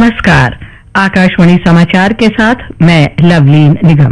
नमस्कार, आकाशवाणी समाचार के साथ मैं लवलीन निगम।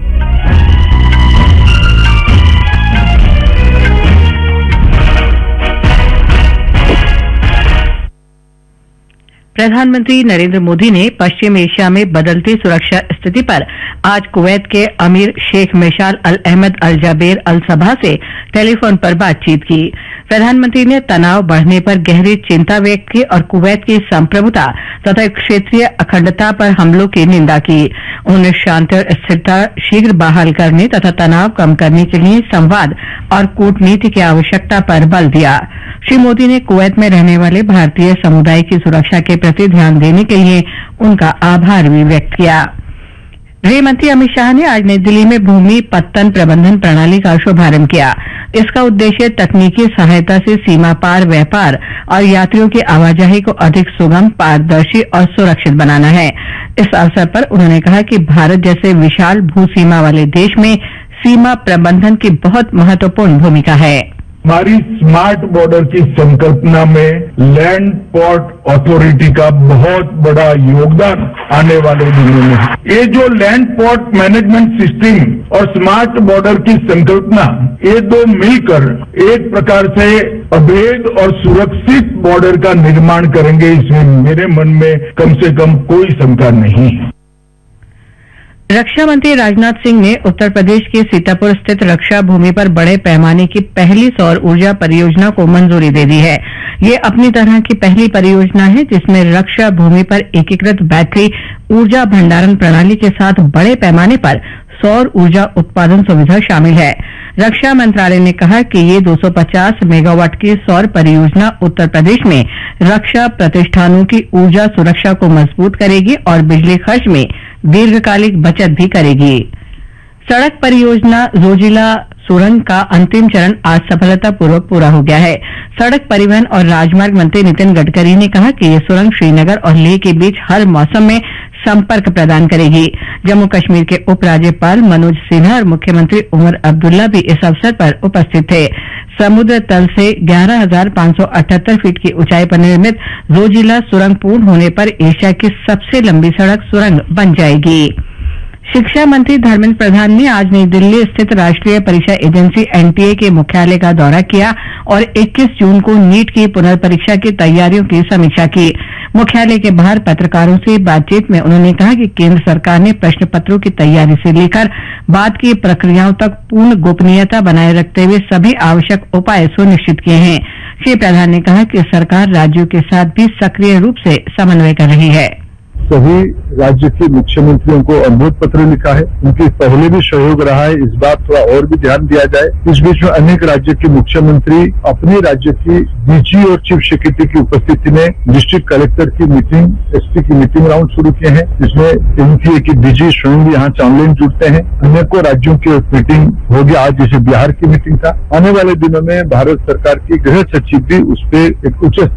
प्रधानमंत्री नरेंद्र मोदी ने पश्चिम एशिया में बदलती सुरक्षा स्थिति पर आज कुवैत के अमीर शेख मिशाल अल अहमद अल जाबेर अल सबा से टेलीफोन पर बातचीत की। प्रधानमंथी ने तनाव बढ़ने पर गहरी चिंता व्यक्त की और कुवैत की संप्रभुता तथा क्षेत्रीय अखंडता पर हमलों की निंदा की। उन्होंने शांति और स्थिरता शीघ्र बहाल करने तथा तनाव कम करने के लिए संवाद और कूटनीति की आवश्यकता पर बल दिया। श्री मोदी ने कुवैत में रहने वाले भारतीय समुदाय की सुरक्षा के प्रति ध्यान देने के लिए उनका आभार भी व्यक्त किया। गृह मंत्री अमित शाह ने आज नई दिल्ली में भूमि पत्तन प्रबंधन प्रणाली का शुभारंभ किया। इसका उद्देश्य तकनीकी सहायता से सीमा पार व्यापार और यात्रियों की आवाजाही को अधिक सुगम, पारदर्शी और सुरक्षित बनाना है। इस अवसर पर उन्होंने कहा कि भारत जैसे विशाल भू सीमा वाले देश में सीमा प्रबंधन की बहुत महत्वपूर्ण भूमिका है। हमारी स्मार्ट बॉर्डर की संकल्पना में लैंड पोर्ट अथॉरिटी का बहुत बड़ा योगदान आने वाले दिनों में है। ये जो लैंड पोर्ट मैनेजमेंट सिस्टम और स्मार्ट बॉर्डर की संकल्पना, ये दो मिलकर एक प्रकार से अभेद और सुरक्षित बॉर्डर का निर्माण करेंगे, इसमें मेरे मन में कम से कम कोई शंका नहीं है। रक्षा मंत्री राजनाथ सिंह ने उत्तर प्रदेश के सीतापुर स्थित रक्षा भूमि पर बड़े पैमाने की पहली सौर ऊर्जा परियोजना को मंजूरी दे दी है। ये अपनी तरह की पहली परियोजना है जिसमें रक्षा भूमि पर एकीकृत बैटरी ऊर्जा भंडारण प्रणाली के साथ बड़े पैमाने पर सौर ऊर्जा उत्पादन सुविधा शामिल है। रक्षा मंत्रालय ने कहा कि ये 250 मेगावाट की सौर परियोजना उत्तर प्रदेश में रक्षा प्रतिष्ठानों की ऊर्जा सुरक्षा को मजबूत करेगी और बिजली खर्च में दीर्घकालिक बचत भी करेगी। सड़क परियोजना जोजिला सुरंग का अंतिम चरण आज सफलतापूर्वक पूरा हो गया है। सड़क परिवहन और राजमार्ग मंत्री नितिन गडकरी ने कहा कि यह सुरंग श्रीनगर और लेह के बीच हर मौसम में संपर्क प्रदान करेगी। जम्मू कश्मीर के उपराज्यपाल मनोज सिन्हा और मुख्यमंत्री उमर अब्दुल्ला भी इस अवसर पर उपस्थित थे। समुद्र तल से 11,578 फीट की ऊंचाई पर निर्मित जोजिला सुरंग पूर्ण होने पर एशिया की सबसे लंबी सड़क सुरंग बन जाएगी। शिक्षा मंत्री धर्मेंद्र प्रधान ने आज नई दिल्ली स्थित राष्ट्रीय परीक्षा एजेंसी एनटीए के मुख्यालय का दौरा किया और 21 जून को नीट की पुनर्परीक्षा की तैयारियों की समीक्षा की। मुख्यालय के बाहर पत्रकारों से बातचीत में उन्होंने कहा कि केंद्र सरकार ने प्रश्न पत्रों की तैयारी से लेकर बाद की प्रक्रियाओं तक पूर्ण गोपनीयता बनाए रखते हुए सभी आवश्यक उपाय सुनिश्चित किए हैं। श्री प्रधान ने कहा कि सरकार राज्यों के साथ भी सक्रिय रूप से समन्वय कर रही है। सभी राज्य के मुख्यमंत्रियों को अनुरोध पत्र लिखा है। उनके पहले भी सहयोग रहा है, इस बार थोड़ा और भी ध्यान दिया जाए। इस बीच में अनेक राज्य के मुख्यमंत्री अपने राज्य की डीजी और चीफ सेक्रेटरी की उपस्थिति में डिस्ट्रिक्ट कलेक्टर की मीटिंग, एसपी की मीटिंग राउंड शुरू किए हैं, जिसमें एनटीए की डीजी स्वयं भी यहाँ ऑनलाइन जुड़ते हैं। अनेकों राज्यों की मीटिंग हो गया आज, जैसे बिहार की मीटिंग था। आने वाले दिनों में भारत सरकार की गृह सचिव भी उस पर एक उच्च